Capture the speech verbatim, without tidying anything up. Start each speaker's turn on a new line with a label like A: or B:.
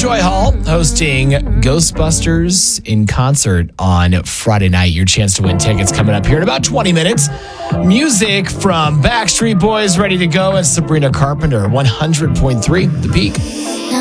A: Joy Hall hosting Ghostbusters in concert on Friday night. Your chance to win tickets coming up here in about twenty minutes. Music from Backstreet Boys ready to go. It's Sabrina Carpenter, one hundred point three The Peak.